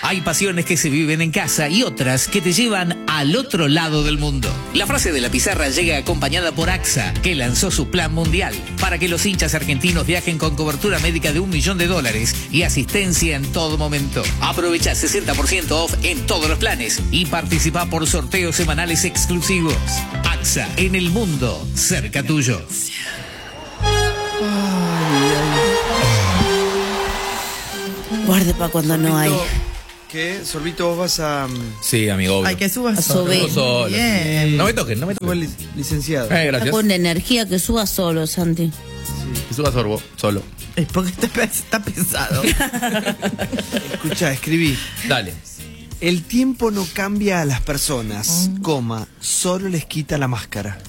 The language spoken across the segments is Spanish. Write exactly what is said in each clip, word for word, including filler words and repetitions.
Hay pasiones que se viven en casa y otras que te llevan al otro lado del mundo. La frase de la pizarra llega acompañada por AXA, que lanzó su plan mundial para que los hinchas argentinos viajen con cobertura médica de un millón de dólares y asistencia en todo momento. Aprovecha sesenta por ciento off en todos los planes y participa por sorteos semanales exclusivos. AXA, en el mundo, cerca tuyo. Guarde para cuando Sorbito, no hay. ¿Qué? Sorbito, vos vas a... Sí, amigo, obvio. Ay, que subas A subir. Yo solo. Bien. No me toquen, no me Suba, toquen. lic- licenciado. Eh, Está gracias. con energía, que suba solo, Santi. Que suba sorbo, solo. Es porque está, está pesado. Escuchá, escribí. Dale. El tiempo no cambia a las personas, coma, solo les quita la máscara.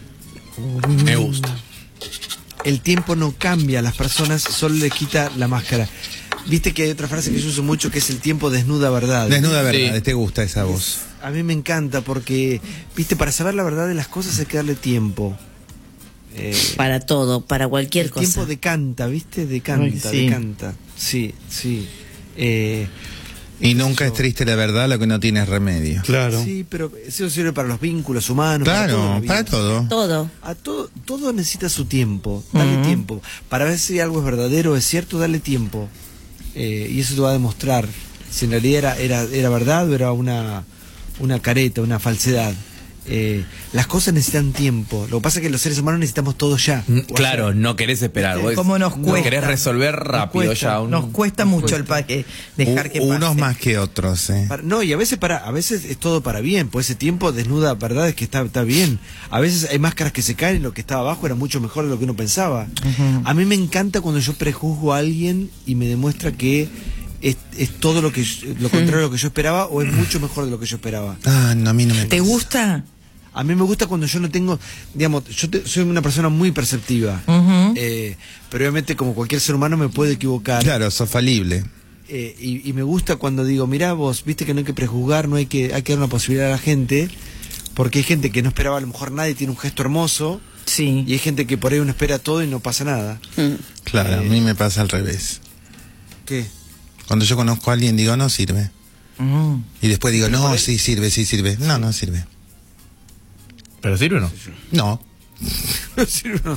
Me gusta. El tiempo no cambia a las personas, solo les quita la máscara. Viste que hay otra frase que yo uso mucho que es el tiempo desnuda verdad. Desnuda verdad, Sí. te gusta esa voz. A mí me encanta porque, viste, para saber la verdad de las cosas hay que darle tiempo. Eh, Para todo, para cualquier el cosa. tiempo decanta, ¿viste? Decanta, Ay, sí. decanta. Sí, sí. Eh, Y nunca es triste la verdad, lo que no tiene es remedio. Claro. Sí, pero eso sirve para los vínculos humanos. Claro, para todo. en la vida. para todo. Todo. A todo, todo necesita su tiempo, dale tiempo. Para ver si algo es verdadero, es cierto, dale tiempo. Eh, y eso te va a demostrar si en realidad era, era, era verdad o era una, una careta, una falsedad. Eh, las cosas necesitan tiempo. Lo que pasa es que los seres humanos necesitamos todo ya. Mm, O Claro, sea, no querés esperar. Vos ¿Cómo nos no cuesta? querés resolver rápido cuesta, ya. Un... Nos cuesta mucho el pa que dejar que U- pase. Unos más que otros, ¿eh? para- no, y a veces para, a veces es todo para bien, pues ese tiempo desnuda verdad es que está, está bien. A veces hay máscaras que se caen y lo que estaba abajo era mucho mejor de lo que uno pensaba. A mí me encanta cuando yo prejuzgo a alguien y me demuestra que es, es todo lo que yo- lo contrario de lo que yo esperaba o es mucho mejor de lo que yo esperaba. Ah, no, a mí no me ¿Te pasa. gusta? A mí me gusta cuando yo no tengo, digamos, yo te- soy una persona muy perceptiva, Ujú. eh, pero obviamente como cualquier ser humano me puedo equivocar. Claro, sos falible. Eh, y, y me gusta cuando digo, mirá vos, viste que no hay que prejuzgar, no hay que, hay que dar una posibilidad a la gente, porque hay gente que no esperaba a lo mejor nada y tiene un gesto hermoso, Sí. y hay gente que por ahí uno espera todo y no pasa nada. Mm. Claro, a Eh. mí me pasa al revés. ¿Qué? Cuando yo conozco a alguien digo, no sirve. Mm. Y después digo, Pero por no, ahí- sí sirve, sí sirve. No, no sirve. ¿Pero sirve o no? No. No sirve, no.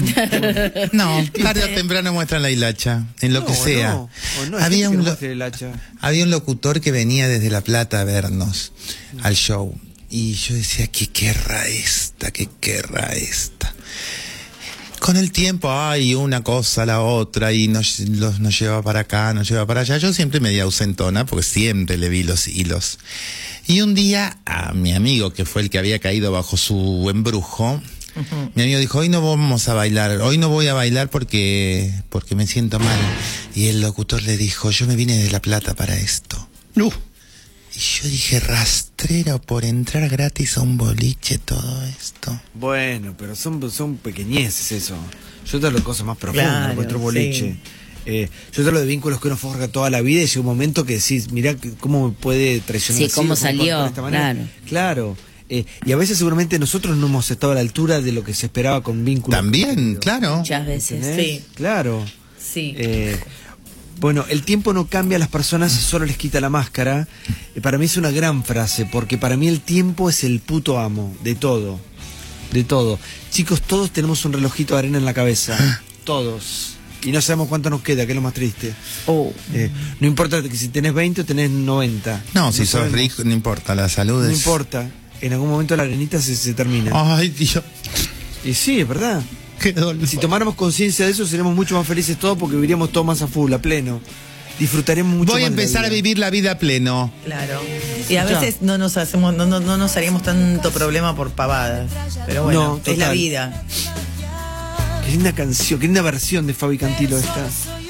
No, tarde o temprano muestran la hilacha, en lo No, que sea. no, o no, hay había, gente que un no lo- muestra el hacha. había un locutor que venía desde La Plata a vernos al show. Y yo decía, ¿qué querrá esta? ¿Qué querrá esta? Con el tiempo, hay una cosa, la otra, y nos, los, nos lleva para acá, nos lleva para allá. Yo siempre media ausentona, porque siempre le vi los hilos. Y un día, a mi amigo, que fue el que había caído bajo su embrujo, mi amigo dijo, hoy no vamos a bailar, hoy no voy a bailar porque, porque me siento mal. Y el locutor le dijo, yo me vine de La Plata para esto. Uh, Y yo dije, rastrero por entrar gratis a un boliche, todo esto. Bueno, pero son, son pequeñeces eso. Yo te hablo de cosas más profundas, Claro, otro boliche. sí. Eh, yo te hablo de vínculos que uno forja toda la vida y llega un momento que decís, mirá que- cómo me puede traicionar. Sí, así, cómo o puede salió, actuar de esta manera. claro. Claro. Eh, y a veces seguramente nosotros no hemos estado a la altura de lo que se esperaba con vínculos. También, queridos. claro. Muchas veces. ¿Entendés? Sí. Claro. Sí. Eh, bueno, el tiempo no cambia a las personas, solo les quita la máscara. Eh, para mí es una gran frase, porque para mí el tiempo es el puto amo de todo. De todo. Chicos, todos tenemos un relojito de arena en la cabeza. Todos. Y no sabemos cuánto nos queda, que es lo más triste. Oh. Eh, no importa que si tenés veinte o tenés noventa. No, si sos sabemos. rico, no importa, la salud No es... importa. En algún momento la arenita se, se termina. Ay, Dios, Y sí, es verdad. qué dolor. Si tomáramos conciencia de eso, seríamos mucho más felices todos porque viviríamos todos más a full, a pleno. Disfrutaremos mucho Voy a más de la empezar a vida. vivir la vida a pleno. Claro. Y a Ya. veces no nos hacemos, no, no, no nos haríamos tanto problema por pavadas. Pero bueno, No, es la total. vida. Qué linda canción, qué linda versión de Fabi Cantilo esta.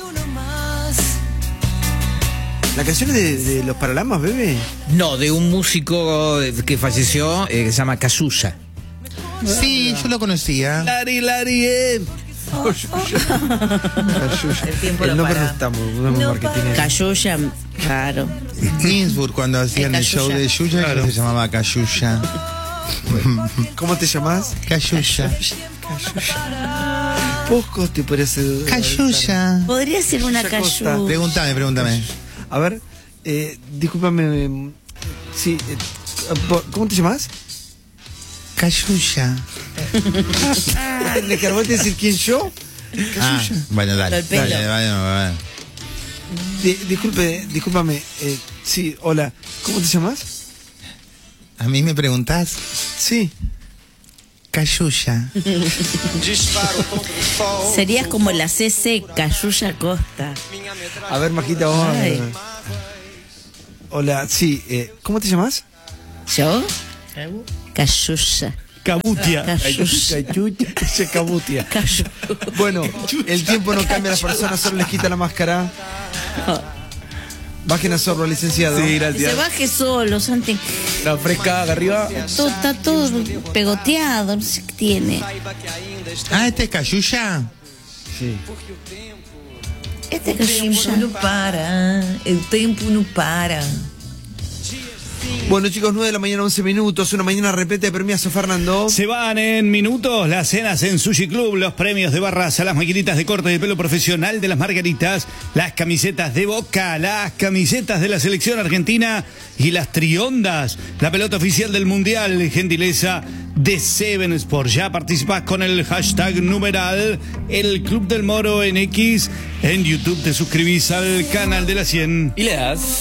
¿La canción es de, de Los Paralamas, bebé? No, de un músico que falleció, eh, que se llama Casulla. Sí, yo lo conocía. Lari, Lari, eh. El tiempo El lo nombre para. no está muy, no es muy marketing. Cayuya, claro. Ginsburg, cuando hacían el show de Yuya, yo se llamaba Cayuya. ¿Cómo te llamás? Cayuya. Posco te parece. Cayuya. Podría ser una Cayuya Costa. cayú. Pregúntame, pregúntame. A ver, Eh, discúlpame. eh, Sí. eh, ¿Cómo te llamas? Cayuya. Ah, ¿le acabas de decir quién yo? Ah, bueno, dale. El pelo. Dale, vale, vale. Di- disculpe, discúlpame. Eh, sí, hola. ¿Cómo te llamas? A mí me preguntás, Sí. Cayuya. Serías como la C C, Cayuya Costa. A ver, Majita, vos. Ay. Hola, sí. Eh, ¿Cómo te llamas? ¿Yo? Cayuya. Cabutia. Cayuya. Cachucha. Cabutia. Cayuya. Bueno, el tiempo no cambia a las personas, solo les quita la máscara. Bajen a Zorro, licenciado. Sí, Que se gracias. baje solo, Santi. La fresca acá arriba. Todo, está todo pegoteado, no sé qué tiene. Ah, ¿este es Cayuya? Sí. Este O tempo Cayuya. não para, o tempo não para. Bueno, chicos, nueve de la mañana, once minutos. Una mañana repleta de premios a Fernando. Se van en minutos las cenas en Sushi Club, los premios de barras a las maquinitas de corte de pelo profesional de las Margaritas, las camisetas de Boca, las camisetas de la selección argentina y las triondas, la pelota oficial del Mundial, gentileza de Seven Sport. Ya participás con el hashtag numeral El Club del Moro en X. En YouTube te suscribís al canal de la cien. Y le das.